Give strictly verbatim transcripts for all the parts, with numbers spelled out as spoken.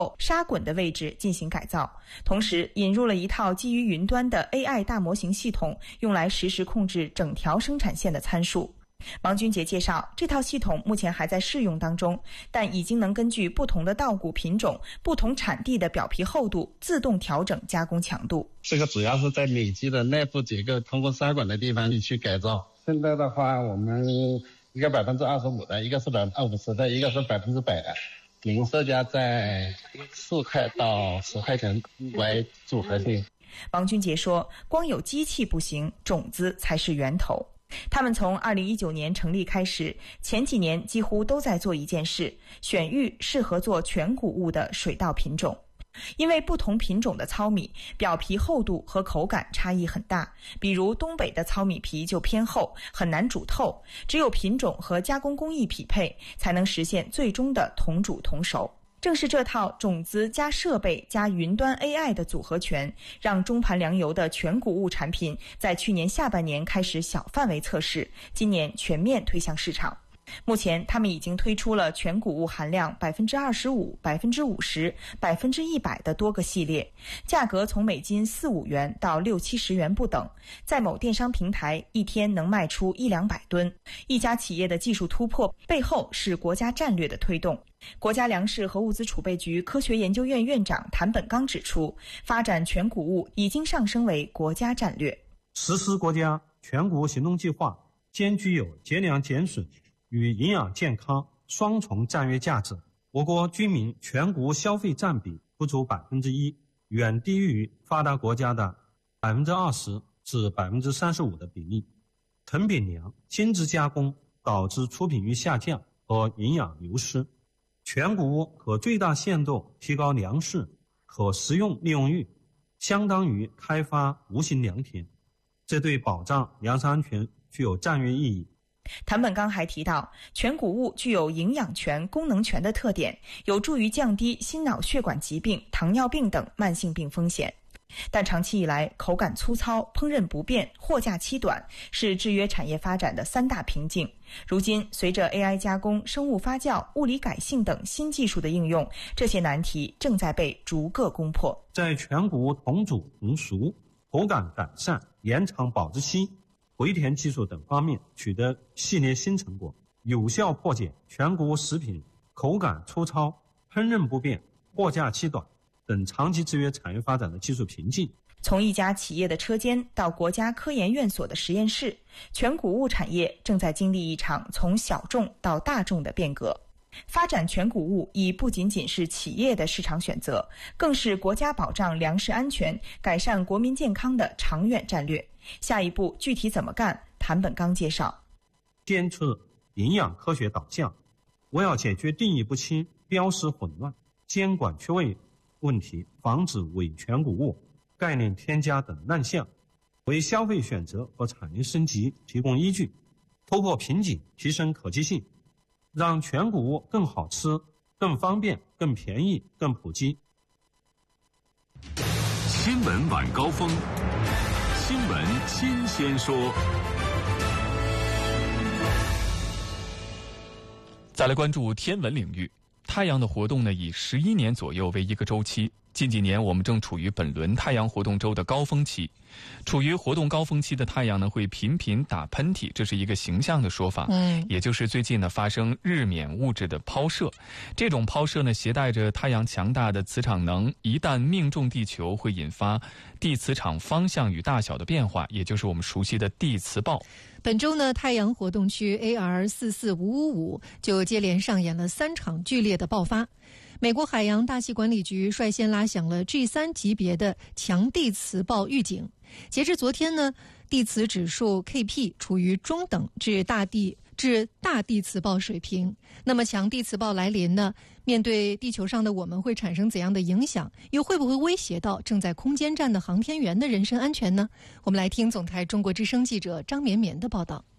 沙滚的位置进行改造，同时引入了一套基于云端的 A I 大模型系统，用来实时控制整条生产线的参数。王军杰介绍，这套系统目前还在试用当中，但已经能根据不同的稻谷品种、不同产地的表皮厚度自动调整加工强度。 这个主要是在里脊的内部结构通过沙管的地方去改造。现在的话，我们一个百分之二十五的，一个是百分之五十的，一个是百分之百的，零售价在四块到十块钱为组合性。 王军杰说，光有机器不行，种子才是源头。他们从二零一九年成立开始，前几年几乎都在做一件事，选育适合做全谷物的水稻品种。因为不同品种的糙米表皮厚度和口感差异很大，比如东北的糙米皮就偏厚，很难煮透，只有品种和加工工艺匹配，才能实现最终的同煮同熟。正是这套种子加设备加云端 A I 的组合拳，让中盘粮油的全谷物产品在去年下半年开始小范围测试，今年全面推向市场。目前，他们已经推出了全谷物含量百分之二十五、百分之五十、百分之一百的多个系列，价格从每斤四五元到六七十元不等。在某电商平台，一天能卖出一两百吨。一家企业的技术突破背后是国家战略的推动。国家粮食和物资储备局科学研究院院长谭本刚指出，发展全谷物已经上升为国家战略。 实施国家全谷物行动计划，兼具有节粮减损与营养健康双重战略价值。我国居民全谷物消费占比不足百分之一，远低于发达国家的百分之二十至百分之三十五的比例。藤饼粮精致加工导致出品率下降和营养流失。全谷物可最大限度提高粮食可食用利用率，相当于开发无形良田，这对保障粮食安全具有战略意义。 谭本刚还提到，全谷物具有营养权、功能权的特点，有助于降低心脑血管疾病、糖尿病等慢性病风险。但长期以来，口感粗糙、烹饪不便、货架期短是制约产业发展的三大瓶颈。如今，随着 A I 加工、生物发酵、物理改性等新技术的应用，这些难题正在被逐个攻破。 在全谷物同煮同熟、口感改善、延长保质期、回填技术等方面取得系列新成果，有效破解全谷物食品口感粗糙、烹饪不便、货架期短等长期制约产业发展的技术瓶颈。 从一家企业的车间到国家科研院所的实验室，全谷物产业正在经历一场从小众到大众的变革。发展全谷物已不仅仅是企业的市场选择，更是国家保障粮食安全、改善国民健康的长远战略。下一步具体怎么干？谭本刚介绍， 坚持营养科学导向，我要解决定义不清、标识混乱、监管缺位问题，防止伪全谷物、概念添加等乱象，为消费选择和产业升级提供依据，突破瓶颈，提升可及性，让全谷物更好吃、更方便、更便宜、更普及。 新闻晚高峰，新闻新鲜说。 再来关注天文领域，太阳的活动呢，以十一年左右为一个周期。近几年，我们正处于本轮太阳活动周的高峰期。处于活动高峰期的太阳呢，会频频打喷嚏，这是一个形象的说法。嗯，也就是最近呢发生日冕物质的抛射。这种抛射呢，携带着太阳强大的磁场能，一旦命中地球，会引发地磁场方向与大小的变化，也就是我们熟悉的地磁暴。 本周呢，太阳活动区 A R 四四五五五就接连上演了三场剧烈的爆发。美国海洋大气管理局率先拉响了 G 三 级别的强地磁暴预警。截至昨天呢，地磁指数 K P 处于中等至大地至大地磁暴水平。那么强地磁暴来临呢，面对地球上的我们会产生怎样的影响？又会不会威胁到正在空间站的航天员的人身安全呢？我们来听总台中国之声记者张绵绵的报道。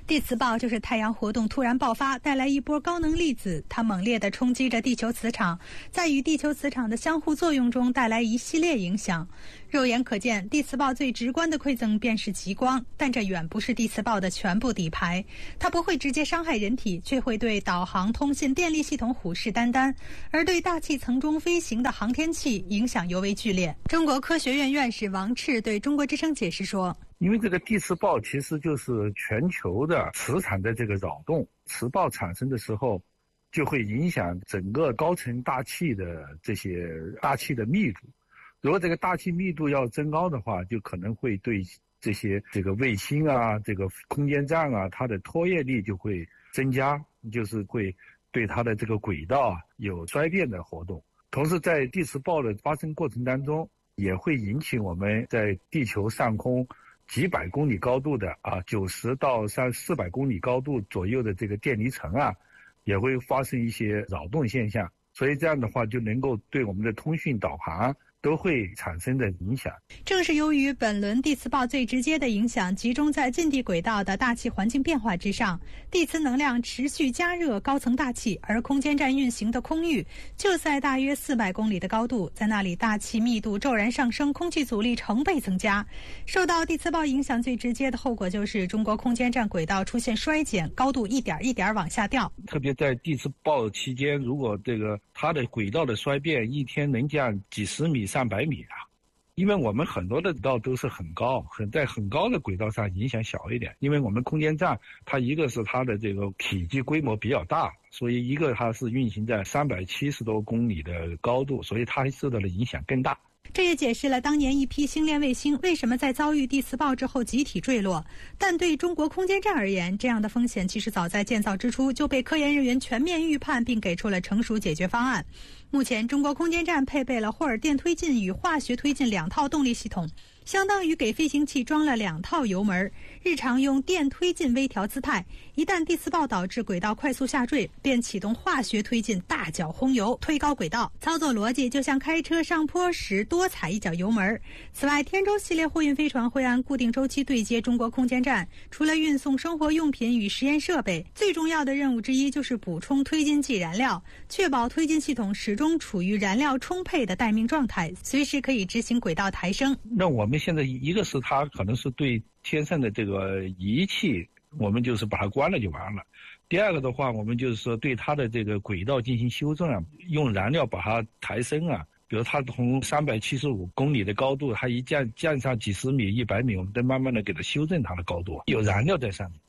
地磁暴就是太阳活动突然爆发，带来一波高能粒子，它猛烈地冲击着地球磁场，在与地球磁场的相互作用中带来一系列影响。肉眼可见，地磁暴最直观的馈赠便是极光，但这远不是地磁暴的全部底牌。它不会直接伤害人体，却会对导航、通信、电力系统虎视眈眈，而对大气层中飞行的航天器影响尤为剧烈。中国科学院院士王赤对中国之声解释说， 因为这个地磁暴其实就是全球的磁场的这个扰动，磁暴产生的时候就会影响整个高层大气的这些大气的密度。如果这个大气密度要增高的话，就可能会对这些这个卫星啊、这个空间站啊，它的拖曳力就会增加，就是会对它的这个轨道啊有衰变的活动。同时在地磁暴的发生过程当中，也会引起我们在地球上空几百公里高度的啊，九十到三四百公里高度左右的这个电离层啊，也会发生一些扰动现象。所以这样的话，就能够对我们的通讯导航都会产生的影响。 正是由于本轮地磁暴最直接的影响集中在近地轨道的大气环境变化之上，地磁能量持续加热高层大气，而空间站运行的空域就在大约四百公里的高度，在那里大气密度骤然上升，空气阻力成倍增加。受到地磁暴影响最直接的后果就是中国空间站轨道出现衰减，高度一点一点往下掉。 特别在地磁暴期间，如果这个它的轨道的衰变一天能降几十米上百米啊，因为我们很多的轨道都是很高，很在很高的轨道上影响小一点，因为我们空间站它一个是它的这个体积规模比较大，所以一个它是运行在三百七十多公里的高度，所以它受到的影响更大。 这也解释了当年一批星链卫星为什么在遭遇地磁暴之后集体坠落。但对中国空间站而言，这样的风险其实早在建造之初就被科研人员全面预判，并给出了成熟解决方案。目前，中国空间站配备了霍尔电推进与化学推进两套动力系统，相当于给飞行器装了两套油门，日常用电推进微调姿态，一旦地磁暴导致轨道快速下坠，便启动化学推进大脚轰油推高轨道。操作逻辑就像开车上坡时多踩一脚油门。此外，天舟系列货运飞船会按固定周期对接中国空间站，除了运送生活用品与实验设备，最重要的任务之一就是补充推进剂燃料，确保推进系统始终处于燃料充沛的待命状态，随时可以执行轨道抬升。 那我们现在一个是它可能是对天上的这个仪器，我们就是把它关了就完了。第二个的话，我们就是说对它的这个轨道进行修正啊，用燃料把它抬升啊。比如它从三百七十五公里的高度，它一降降上几十米、一百米，我们再慢慢的给它修正它的高度，有燃料在上面。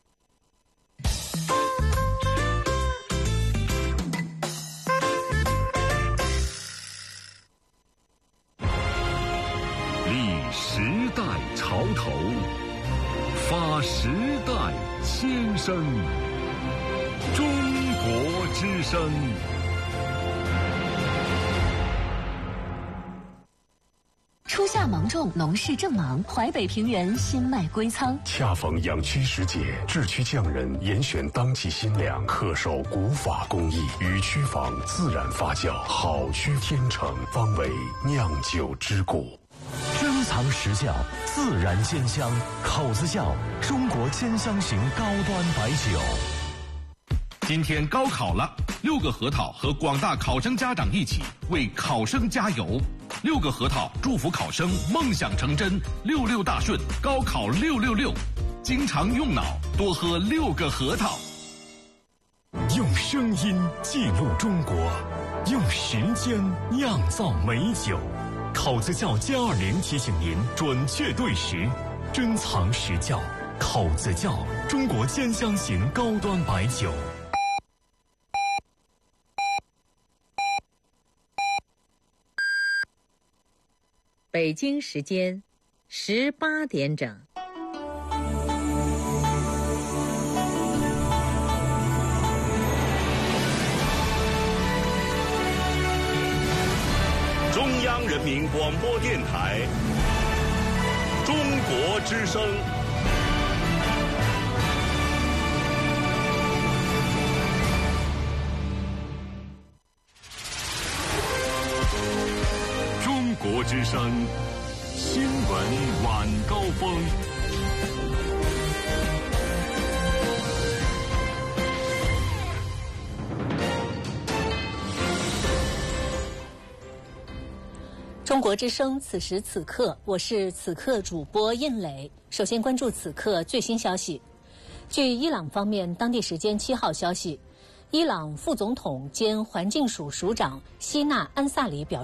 立时代潮头，发时代先声，中国之声。 初夏芒种，农事正忙，淮北平原新麦归仓。 恰逢养区时节，制区匠人严选当季新粮，恪守古法工艺，与曲坊自然发酵，好曲天成，方为酿酒之谷。 珍藏实窖，自然鲜香，口子窖，中国兼香型高端白酒。 今天高考了，六个核桃和广大考生家长一起为考生加油。六个核桃祝福考生梦想成真，六六大顺，高考六六六。经常用脑，多喝六个核桃。 用声音记录中国，用时间酿造美酒。口子窖加二零提醒您准确对时，珍藏实窖。口子窖，中国兼香型高端白酒。 北京时间十八点整。 中央人民广播电台，中国之声。中国之声新闻晚高峰。 中国之声，此时此刻，我是此刻主播印磊。首先关注此刻最新消息。据伊朗方面当地时间七号消息，伊朗副总统兼环境署署长希纳安萨里表示。